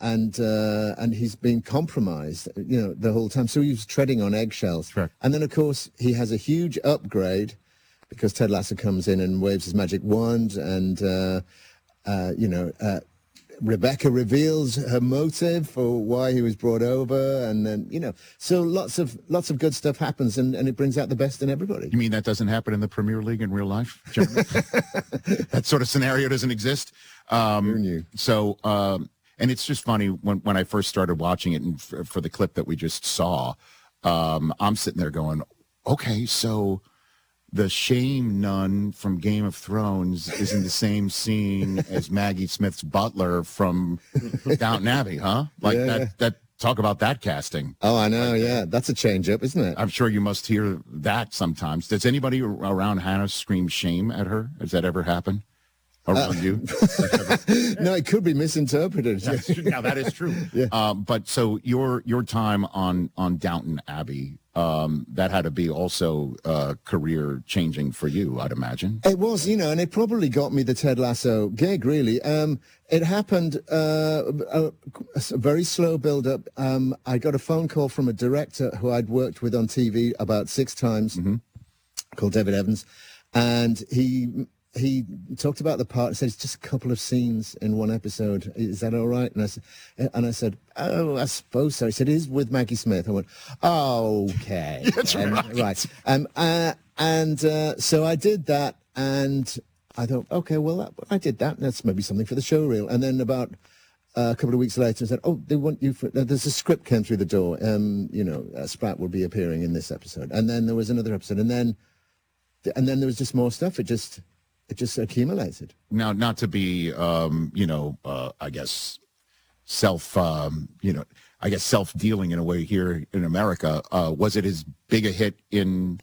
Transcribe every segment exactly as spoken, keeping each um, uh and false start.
and uh, and he's been compromised, you know, the whole time. So he was treading on eggshells. Sure. And then, of course, he has a huge upgrade because Ted Lasso comes in and waves his magic wand, and uh, uh, you know. Uh, Rebecca reveals her motive for why he was brought over, and then you know, so lots of lots of good stuff happens, and, and it brings out the best in everybody. You mean that doesn't happen in the Premier League in real life, Jeremy? That sort of scenario doesn't exist. Um, so, um, and it's just funny when when I first started watching it, and for, for the clip that we just saw, um, I'm sitting there going, okay, so. The shame nun from Game of Thrones is in the same scene as Maggie Smith's butler from Downton Abbey, huh? Like Yeah, that, yeah. that, talk about that casting. Oh, I know, yeah. That's a change up, isn't it? I'm sure you must hear that sometimes. Does anybody around Hannah scream shame at her? Has that ever happened around Uh, you? No, it could be misinterpreted. That's true. Now, that is true. Yeah. Um, but so your your time on, on Downton Abbey, um, that had to be also uh, career changing for you, I'd imagine. It was, you know, and it probably got me the Ted Lasso gig, really. Um, it happened, uh, a, a very slow build-up. Um, I got a phone call from a director who I'd worked with on T V about six times, Mm-hmm. called David Evans, and he he talked about the part and said, it's just a couple of scenes in one episode. Is that all right? And I said, and I said, oh, I suppose so. He said, it is with Maggie Smith. I went, oh, okay. That's Um, right. Right. Um, uh, and uh, so I did that, and I thought, okay, well, that, I did that. That's maybe something for the show reel. And then about uh, a couple of weeks later, I said, oh, they want you for, uh, there's a script came through the door. Um, you know, uh, Spratt will be appearing in this episode. And then there was another episode. And then, and then there was just more stuff. It just, it just accumulated. Now, not to be, um, you know, uh, I guess self, um, you know, I guess self-dealing in a way here in America. Uh, was it as big a hit in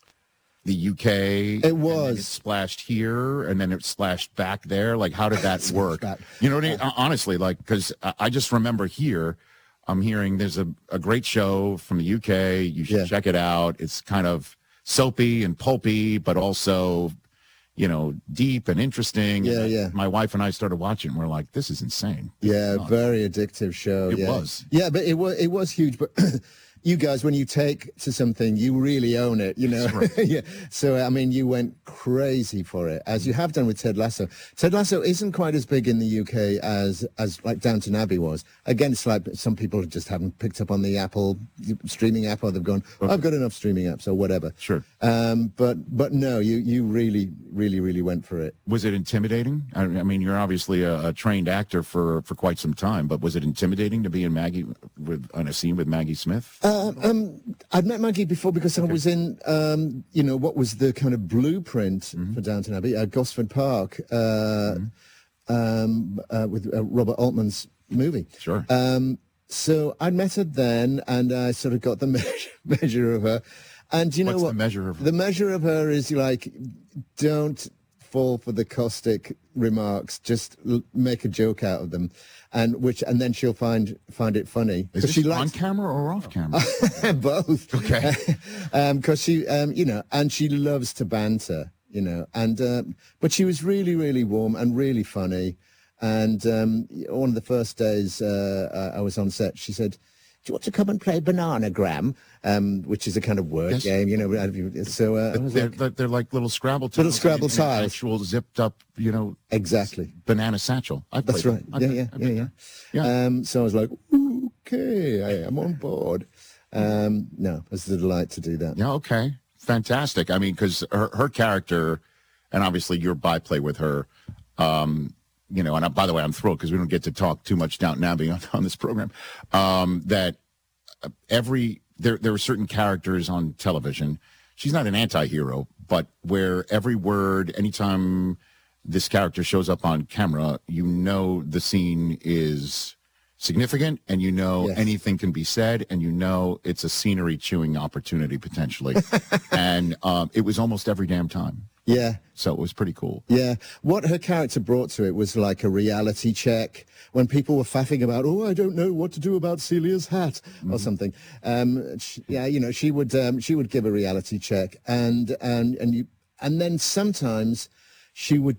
the U K? It was. And then it splashed here, and then it splashed back there. Like, how did that work? back. You know what I mean? Honestly, like, because I I just remember here, I'm hearing there's a, a great show from the U K. You should Yeah. check it out. It's kind of soapy and pulpy, but also, you know, deep and interesting. Yeah, And yeah. My wife and I started watching. We're like, this is insane. Yeah, very addictive show. It yeah. was. Yeah, but it was it was huge. But you guys, when you take to something, you really own it. You know. That's right. Yeah. So I mean, you went crazy for it, as you have done with Ted Lasso. Ted Lasso isn't quite as big in the U K as as like Downton Abbey was. Again, it's like some people just haven't picked up on the Apple streaming app, or they've gone, oh, I've got enough streaming apps or whatever. Sure. Um, but but no, you you really really really went for it. Was it intimidating? I, I mean, you're obviously a, a trained actor for, for quite some time, but was it intimidating to be in Maggie with on a scene with Maggie Smith? Uh, um, I'd met Maggie before because I was in, um, you know, what was the kind of blueprint Mm-hmm. for Downton Abbey, uh, Gosford Park, uh, um, uh, with uh, Robert Altman's movie. Sure. Um, so I met her then, and I sort of got the measure, measure of her. And you know What's what? the measure of her? The measure of her is like, don't fall for the caustic remarks. Just l- make a joke out of them, and which, and then she'll find find it funny. Is 'Cause this she on likes camera or off camera? both. Okay. Because she, um, you know, and she loves to banter, you know, and um, but she was really, really warm and really funny. And um, one of the first days uh, I was on set, she said, do you want to come and play Bananagram? Um, which is a kind of word Yes. game, you know. So uh, I was they're, like, they're, they're like little Scrabble tiles. Little Scrabble in an tiles. Actual zipped up, you know, exactly. banana satchel. I've That's played right. that. I've Yeah, been- yeah, I've yeah, been yeah. there. Yeah. Um, so I was like, okay, I am on board. Um, no, it was a delight to do that. Yeah, okay. Fantastic. I mean, because her, her character, and obviously your byplay with her, um, you know, and I, by the way, I'm thrilled because we don't get to talk too much Downton Abbey on, on this program, um, that every, there, there are certain characters on television. She's not an anti-hero, but where every word, anytime this character shows up on camera, you know the scene is significant, and you know Yes. anything can be said, and you know it's a scenery chewing opportunity potentially. And um, it was almost every damn time. Yeah. So it was pretty cool. Yeah, what her character brought to it was like a reality check. When people were faffing about, oh, I don't know what to do about Celia's hat or something. Um, she, yeah, you know, she would um, she would give a reality check, and and and you and then sometimes she would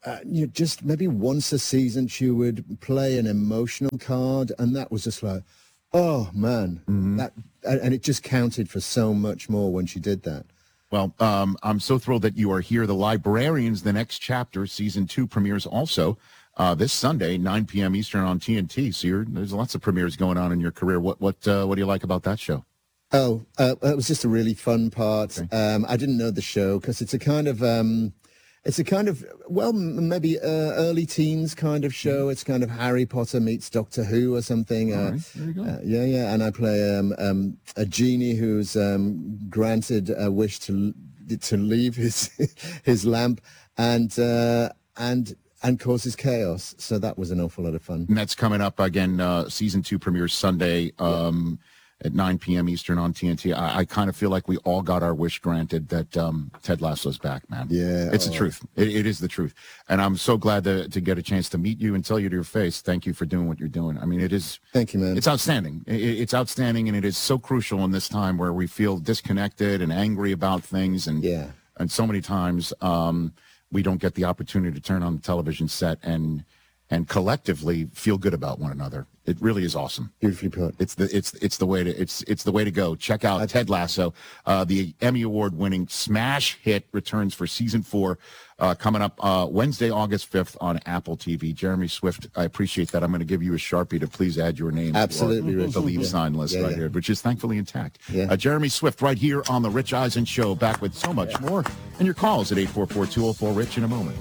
uh, you just maybe once a season she would play an emotional card, and that was just like, oh man, mm-hmm. that and, and it just counted for so much more when she did that. Well, um, I'm so thrilled that you are here. The Librarians, the next chapter, season two premieres also uh, this Sunday, nine p.m. Eastern on T N T. So you're, there's lots of premieres going on in your career. What what uh, what do you like about that show? Oh, uh, it was just a really fun part. Okay. Um, I didn't know the show because it's a kind of, um, it's a kind of, well, m- maybe uh, early teens kind of show. It's kind of Harry Potter meets Doctor Who or something. All Uh, right. There you go. uh, yeah, yeah. And I play um, um, a genie who's um, granted a wish to to leave his his lamp and uh, and and causes chaos. So that was an awful lot of fun. And that's coming up again. Uh, season two premieres Sunday. Um, yeah. At nine p.m. Eastern on T N T. I, I kind of feel like we all got our wish granted that um, Ted Lasso's back, man. Yeah. It's oh. the truth. It, it is the truth. And I'm so glad to, to get a chance to meet you and tell you to your face, thank you for doing what you're doing. I mean, it is. Thank you, man. It's outstanding. It, it's outstanding, and it is so crucial in this time where we feel disconnected and angry about things. And, yeah. and so many times um, we don't get the opportunity to turn on the television set and and collectively feel good about one another. It really is awesome. Beautifully put. It's the it's it's the way to it's it's the way to go. Check out Ted Lasso. Uh, the Emmy Award winning smash hit returns for season four, uh, coming up uh, Wednesday, August fifth on Apple T V. Jeremy Swift, I appreciate that. I'm going to give you a Sharpie to please add your name Absolutely, to our, Rich. the leave Yeah. sign list Yeah, right yeah. here, which is thankfully intact. Yeah. Uh, Jeremy Swift right here on the Rich Eisen Show, back with so much more. And your calls at eight four four, two oh four, RICH in a moment.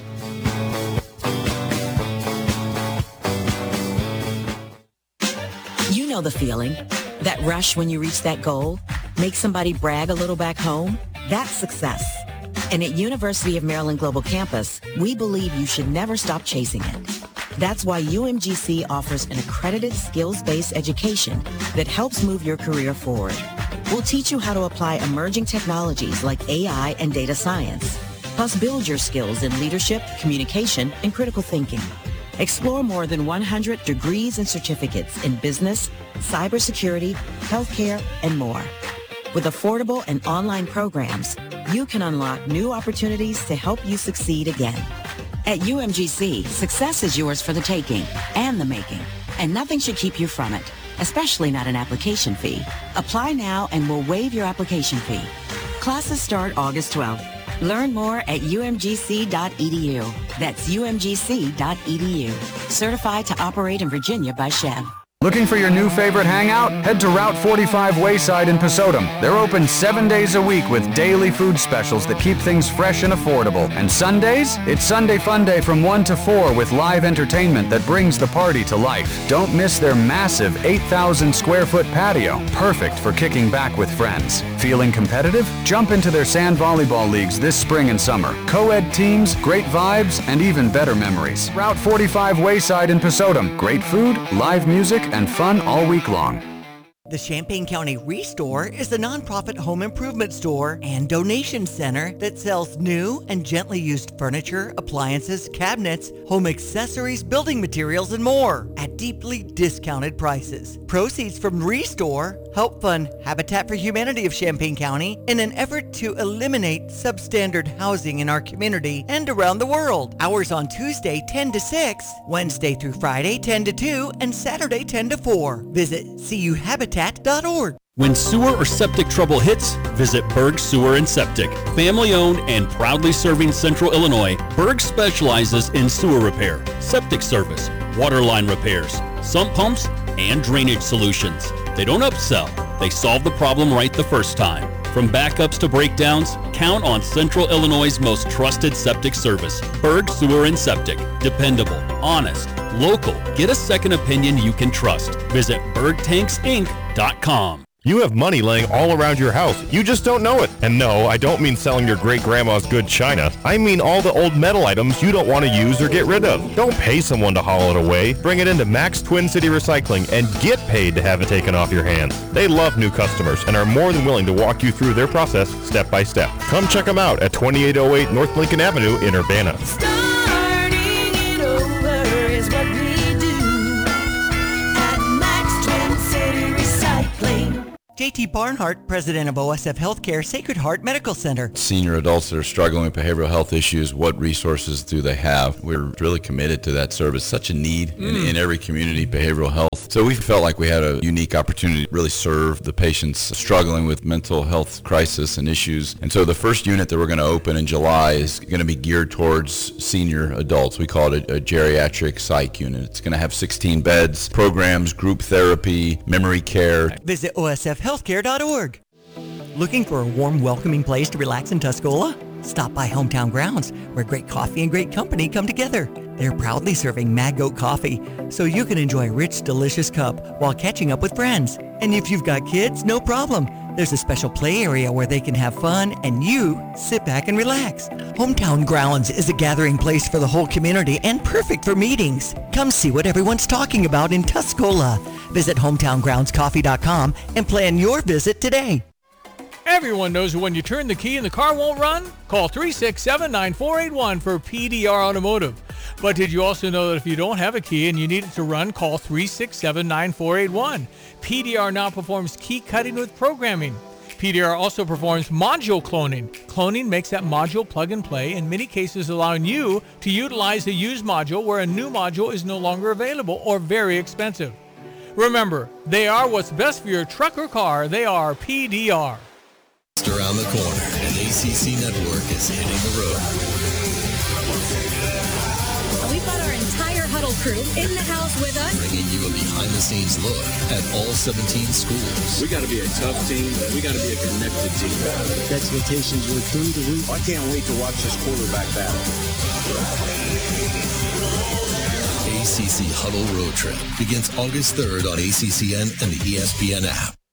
You know the feeling. That rush when you reach that goal. Make somebody brag a little back home. That's success. And at University of Maryland Global Campus, we believe you should never stop chasing it. That's why U M G C offers an accredited skills-based education that helps move your career forward. We'll teach you how to apply emerging technologies like A I and data science, plus build your skills in leadership, communication, and critical thinking. Explore more than one hundred degrees and certificates in business, cybersecurity, healthcare, and more. With affordable and online programs, you can unlock new opportunities to help you succeed again. At U M G C, success is yours for the taking and the making, and nothing should keep you from it, especially not an application fee. Apply now and we'll waive your application fee. Classes start August twelfth. Learn more at U M G C dot E D U. That's U M G C dot E D U. Certified to operate in Virginia by Chev. Looking for your new favorite hangout? Head to Route forty-five Wayside in Pasodum. They're open seven days a week with daily food specials that keep things fresh and affordable. And Sundays? It's Sunday Fun Day from one to four with live entertainment that brings the party to life. Don't miss their massive eight thousand square foot patio, perfect for kicking back with friends. Feeling competitive? Jump into their sand volleyball leagues this spring and summer. Co-ed teams, great vibes, and even better memories. Route forty-five Wayside in Pasodum. Great food, live music, and fun all week long. The Champaign County Restore is a nonprofit home improvement store and donation center that sells new and gently used furniture, appliances, cabinets, home accessories, building materials, and more at deeply discounted prices. Proceeds from Restore help fund Habitat for Humanity of Champaign County in an effort to eliminate substandard housing in our community and around the world. Hours on Tuesday ten to six, Wednesday through Friday ten to two, and Saturday ten to four. Visit C U Habitat dot org. When sewer or septic trouble hits, visit Berg Sewer and Septic. Family owned and proudly serving Central Illinois, Berg specializes in sewer repair, septic service, water line repairs, sump pumps, and drainage solutions. They don't upsell, they solve the problem right the first time. From backups to breakdowns, count on Central Illinois' most trusted septic service, Berg Sewer and Septic. Dependable, honest, local. Get a second opinion you can trust. Visit berg tanks inc dot com. You have money laying all around your house. You just don't know it. And no, I don't mean selling your great-grandma's good china. I mean all the old metal items you don't want to use or get rid of. Don't pay someone to haul it away. Bring it into Max Twin City Recycling and get paid to have it taken off your hands. They love new customers and are more than willing to walk you through their process step by step. Come check them out at twenty-eight oh eight North Lincoln Avenue in Urbana. Starting it over is what we do at Max Twin City Recycling. J T Barnhart, president of O S F Healthcare Sacred Heart Medical Center. Senior adults that are struggling with behavioral health issues, what resources do they have? We're really committed to that service. Such a need mm. in, in every community, behavioral health. So we felt like we had a unique opportunity to really serve the patients struggling with mental health crisis and issues. And so the first unit that we're going to open in July is going to be geared towards senior adults. We call it a, a geriatric psych unit. It's going to have sixteen beds, programs, group therapy, memory care. Visit O S F healthcare dot org. Looking for a warm, welcoming place to relax in Tuscola? Stop by Hometown Grounds, where great coffee and great company come together. They're proudly serving Mad Goat coffee, so you can enjoy a rich, delicious cup while catching up with friends. And if you've got kids, no problem. There's a special play area where they can have fun and you sit back and relax. Hometown Grounds is a gathering place for the whole community and perfect for meetings. Come see what everyone's talking about in Tuscola. Visit hometown grounds coffee dot com and plan your visit today. Everyone knows that when you turn the key and the car won't run, call three six seven, nine four eight one for P D R Automotive. But did you also know that if you don't have a key and you need it to run, call three six seven, nine four eight one. P D R now performs key cutting with programming. P D R also performs module cloning. Cloning makes that module plug and play, in many cases allowing you to utilize a used module where a new module is no longer available or very expensive. Remember, they are what's best for your truck or car. They are P D R. Around the corner, and A C C Network is hitting the road. We've got our entire huddle crew in the house with us, bringing you a behind-the-scenes look at all seventeen schools. We got to be a tough team. We got to be a connected team. The expectations were through the roof. I can't wait to watch this quarterback battle. A C C Huddle Road Trip begins August third on A C C N and the E S P N app.